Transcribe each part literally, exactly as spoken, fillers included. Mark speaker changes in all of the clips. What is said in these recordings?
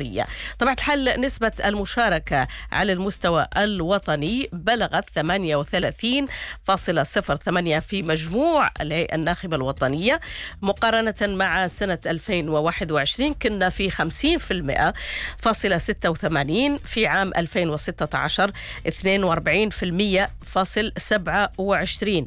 Speaker 1: الديمقراطية. طبعا الحال نسبة المشاركة على المستوى الوطني بلغت ثمانية وثلاثين فاصلة صفر ثمانية في مجموع الهيئة الناخبة الوطنية، مقارنة مع سنة ألفين وواحد وعشرين كنا في خمسين بالمئة فاصلة ستة وثمانين، في عام ألفين وستة عشر اثنين وأربعين بالمئة فاصل سبعة وعشرين.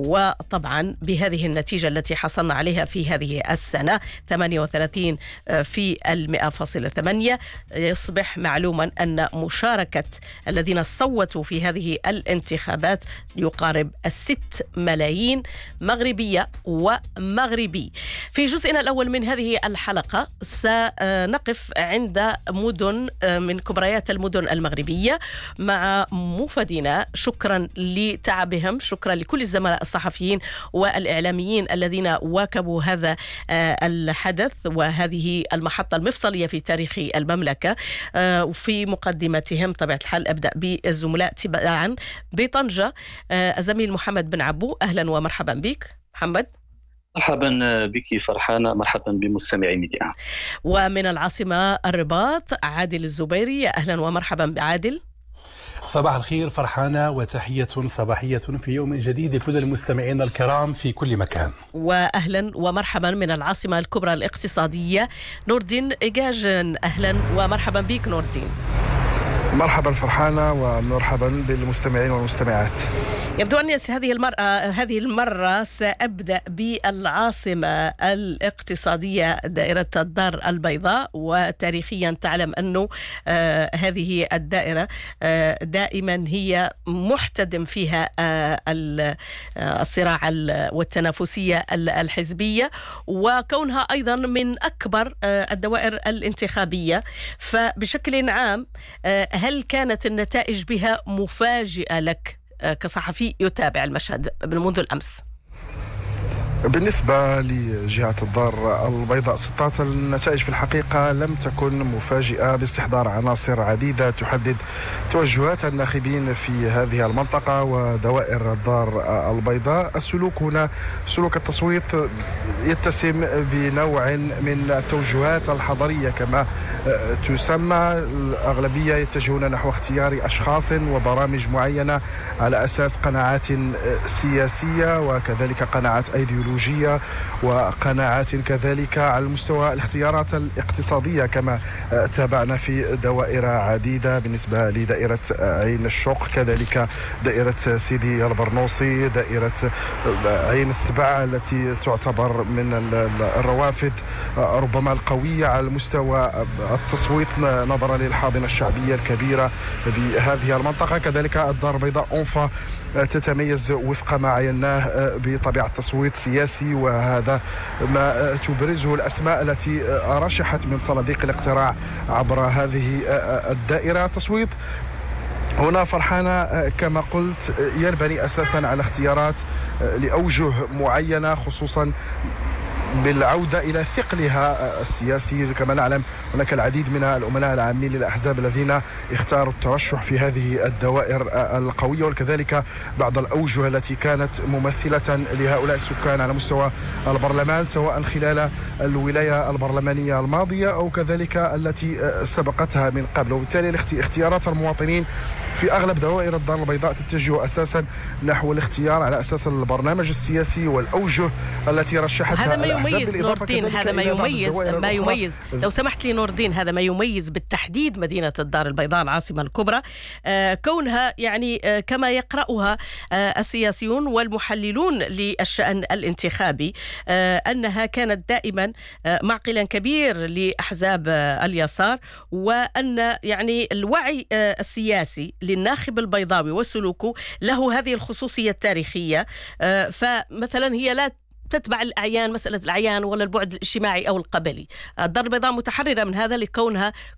Speaker 1: وطبعا بهذه النتيجة التي حصلنا عليها في هذه السنة ثمانية وثلاثين في المئة فاصل ثمانية، يصبح معلوما أن مشاركة الذين صوتوا في هذه الانتخابات يقارب الست ملايين مغربية ومغربي. في جزئنا الأول من هذه الحلقة سنقف عند مدن من كبريات المدن المغربية مع مفادينا. شكرا لتعبهم، شكرا لكل الزملاء الصحفيين والإعلاميين الذين واكبوا هذا الحدث وهذه المحطة المفصلية في تاريخ المملكة. وفي مقدمتهم طبيعة الحال أبدأ بالزملاء تباعا بطنجة. الزميل محمد بن عبو، أهلا ومرحبا بك محمد.
Speaker 2: مرحبا بك فرحانة، مرحبا بمستمعي ميديا.
Speaker 1: ومن العاصمة الرباط عادل الزبيري، أهلا ومرحبا بعادل.
Speaker 3: صباح الخير فرحانة، وتحية صباحية في يوم جديد لكل المستمعين الكرام في كل مكان.
Speaker 1: وأهلا ومرحبا من العاصمة الكبرى الاقتصادية نور الدين إيجاجن، أهلا ومرحبا بك نور الدين.
Speaker 4: مرحبا فرحانة ومرحبا بالمستمعين والمستمعات.
Speaker 1: يبدو أن هذه المرة هذه المرة سأبدأ بالعاصمة الاقتصادية دائرة الدار البيضاء. وتاريخيا تعلم أنه آه هذه الدائرة آه دائما هي محتدم فيها آه الصراع والتنافسية الحزبية، وكونها أيضا من أكبر آه الدوائر الانتخابية. فبشكل عام آه هل كانت النتائج بها مفاجئة لك كصحفي يتابع المشهد منذ الأمس؟
Speaker 4: بالنسبة لجهة الدار البيضاء سلطات، النتائج في الحقيقة لم تكن مفاجئة باستحضار عناصر عديدة تحدد توجهات الناخبين في هذه المنطقة ودوائر الدار البيضاء. السلوك هنا، سلوك التصويت، يتسم بنوع من التوجهات الحضرية كما تسمى. الأغلبية يتجهون نحو اختيار أشخاص وبرامج معينة على أساس قناعات سياسية وكذلك قناعات أيديولوجية وقناعات كذلك على المستوى الاختيارات الاقتصادية، كما تابعنا في دوائر عديدة بالنسبة لدائرة عين الشوق، كذلك دائرة سيدي البرنوصي، دائرة عين السبع التي تعتبر من الروافد ربما القوية على المستوى التصويت نظرا للحاضنة الشعبية الكبيرة بهذه المنطقة. كذلك الدار البيضاء أنفا تتميز وفق ما عيناه بطبيعة تصويت سياسي، وهذا ما تبرزه الأسماء التي رشحت من صناديق الاقتراع عبر هذه الدائرة. تصويت هنا فرحانة كما قلت ينبني أساسا على اختيارات لأوجه معينة، خصوصا بالعودة إلى ثقلها السياسي. كما نعلم هناك العديد من الأمناء العامين للأحزاب الذين اختاروا الترشح في هذه الدوائر القوية، وكذلك بعض الأوجه التي كانت ممثلة لهؤلاء السكان على مستوى البرلمان، سواء خلال الولاية البرلمانية الماضية أو كذلك التي سبقتها من قبل. وبالتالي اختيارات المواطنين في أغلب دوائر الدار البيضاء تتجه أساسا نحو الاختيار على أساس البرنامج السياسي والأوجه التي رشحتها الأحزاب.
Speaker 1: يميز نور الدين، هذا ما يميز ما يميز لو سمحت لي نور الدين، هذا ما يميز بالتحديد مدينة الدار البيضاء العاصمة الكبرى، آه كونها يعني آه كما يقرأها آه السياسيون والمحللون للشأن الانتخابي آه أنها كانت دائما آه معقلا كبير لأحزاب آه اليسار، وأن يعني الوعي آه السياسي للناخب البيضاوي وسلوكه له هذه الخصوصية التاريخية. آه فمثلا هي لا تتبع الأعيان، مسألة الأعيان ولا البعد الاجتماعي أو القبلي. الدار البيضاء متحررة من هذا لكونها